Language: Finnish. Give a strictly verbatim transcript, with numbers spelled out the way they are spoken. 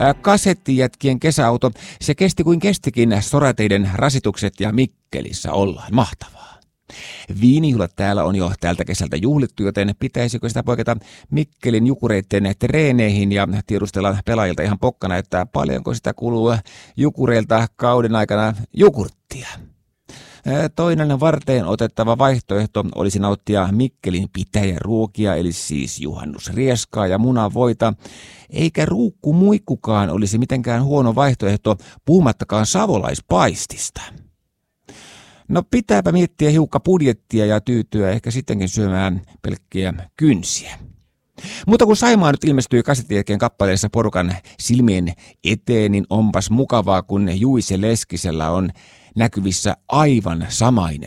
Kasettijätkien kesäauto, se kesti kuin kestikin sorateiden rasitukset ja Mikkelissä ollaan. Mahtavaa. Viinijuhlat täällä on jo tältä kesältä juhlittu, joten pitäisikö sitä poiketa Mikkelin jukureiden treeneihin ja tiedustella pelaajilta ihan pokkana, että paljonko sitä kuluu jukureilta kauden aikana jogurttia. Toinen varteen otettava vaihtoehto olisi nauttia Mikkelin pitäjäruokia, eli siis juhannusrieskaa ja munavoita, eikä ruukkumuikkukaan olisi mitenkään huono vaihtoehto, puhumattakaan savolaispaistista. No pitääpä miettiä hiukka budjettia ja tyytyä ehkä sittenkin syömään pelkkiä kynsiä. Mutta kun Saimaa nyt ilmestyi kasettijätkien kappaleessa porukan silmien eteen, niin onpas mukavaa, kun Juise Leskisellä on näkyvissä aivan samainen